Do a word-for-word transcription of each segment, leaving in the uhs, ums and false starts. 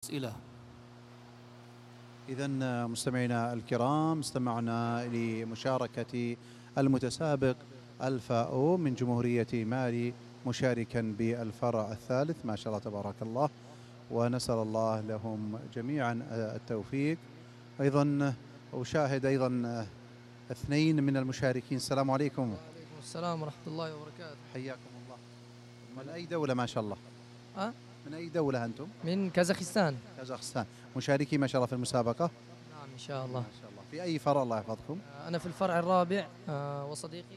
أسئلة. إذن مستمعينا الكرام، استمعنا لمشاركة المتسابق الفاؤو من جمهورية مالي مشاركا بالفرع الثالث، ما شاء الله تبارك الله، ونسأل الله لهم جميعا التوفيق. أيضا أشاهد أيضا اثنين من المشاركين. السلام عليكم. وعليكم السلام ورحمة الله وبركاته. حياكم الله. من أي دولة ما شاء الله؟ أه؟ من أي دولة أنتم؟ من كازاخستان. كازاخستان. مشاركي ما شاء الله في المسابقة؟ نعم إن شاء الله. ما شاء الله. في أي فرع الله يحفظكم؟ أنا في الفرع الرابع. آه وصديقي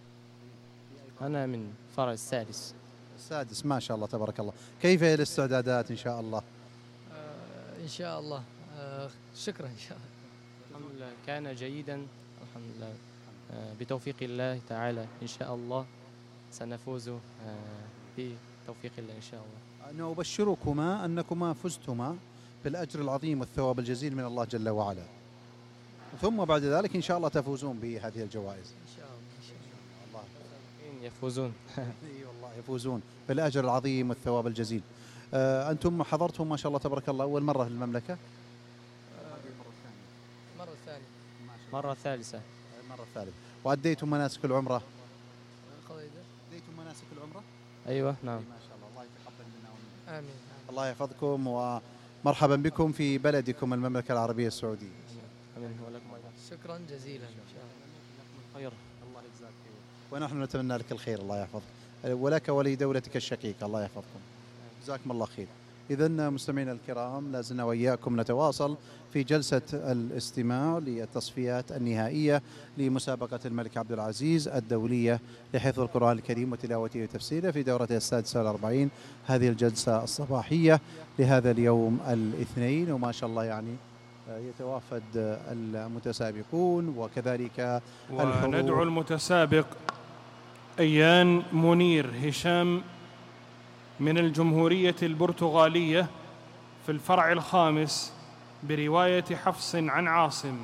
أنا من الفرع السادس. السادس. ما شاء الله تبارك الله. كيف هي الاستعدادات إن شاء الله؟ آه إن شاء الله. آه شكرا إن شاء الله. الحمد لله كان جيدا الحمد لله. آه بتوفيق الله تعالى إن شاء الله سنفوز آه بتوفيق الله إن شاء الله. أنا أبشركما أنكما فزتما بالأجر العظيم والثواب الجزيل من الله جل وعلا، ثم بعد ذلك إن شاء الله تفوزون بهذه الجوائز إن شاء الله. إن شاء الله. الله يفوزون. اي والله يفوزون بالأجر العظيم والثواب الجزيل. آه أنتم حضرتم ما شاء الله تبارك الله أول مرة في المملكة؟ آه مرة ثانية. مرة ثالثة. المرة الثالثة. وأديتم مناسك العمرة؟ خالد. أديتم مناسك العمرة؟ أيوة نعم. ما شاء الله. الله يتقبل منا ومنكم. آمين. الله يحفظكم ومرحبا بكم في بلدكم المملكة العربية السعودية. آمين ولكم أيضا. شكرا جزيلا إن شاء الله. خير. الله يجزاك خير. ونحن نتمنى لك الخير، الله يحفظك، ولك ولدولتك الشقيقة، الله يحفظكم. جزاكم الله خير. إذن مستمعينا الكرام، لازلنا وإياكم نتواصل في جلسة الاستماع للتصفيات النهائية لمسابقة الملك عبد العزيز الدولية لحفظ القرآن الكريم وتلاوته وتفسيره في دورتها السادسة والأربعين، هذه الجلسة الصباحية لهذا اليوم الاثنين. وما شاء الله يعني يتوافد المتسابقون وكذلك وندعو المتسابق أيان منير هشام من الجمهورية البرتغالية في الفرع الخامس برواية حفص عن عاصم.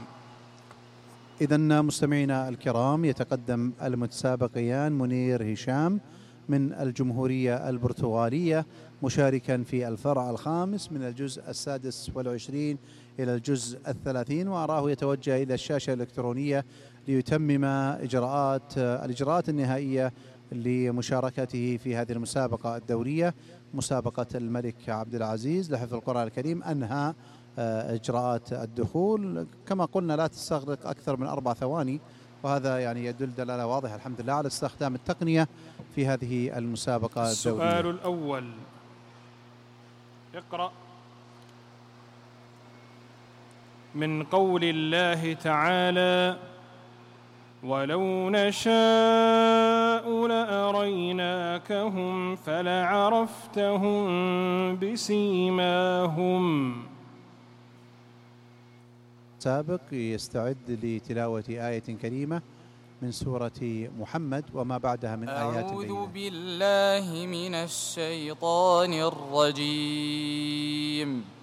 إذن مستمعينا الكرام، يتقدم المتسابق أيان منير هشام من الجمهورية البرتغالية مشاركا في الفرع الخامس من الجزء السادس والعشرين إلى الجزء الثلاثين، وأراه يتوجه إلى الشاشة الإلكترونية ليتمم إجراءات الإجراءات النهائية لمشاركته في هذه المسابقة الدولية، مسابقة الملك عبد العزيز لحفظ القرآن الكريم. أنهى إجراءات الدخول كما قلنا لا تستغرق أكثر من أربع ثواني، وهذا يعني يدل دلالة واضحة الحمد لله على استخدام التقنية في هذه المسابقة الدولية. السؤال الأول، اقرأ. من قول الله تعالى: ولو نشاء لأريناكهم فلعرفتهم بسيماهم. سابق يستعد لتلاوة آية كريمة من سورة محمد وما بعدها من آيات أعوذ بينة. بالله من الشيطان الرجيم.